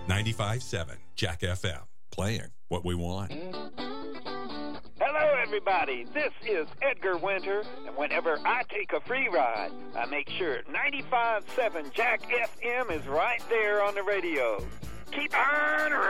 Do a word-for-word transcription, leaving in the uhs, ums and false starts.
ninety-five point seven Jack F M, playing what we want. Hello, everybody. This is Edgar Winter, and whenever I take a free ride, I make sure ninety-five point seven Jack F M is right there on the radio. Keep on